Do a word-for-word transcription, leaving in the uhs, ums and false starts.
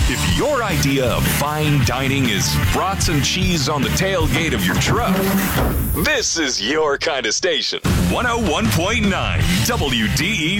If your idea of fine dining is brats and cheese on the tailgate of your truck, this is your kind of station. one oh one point nine W D E Z.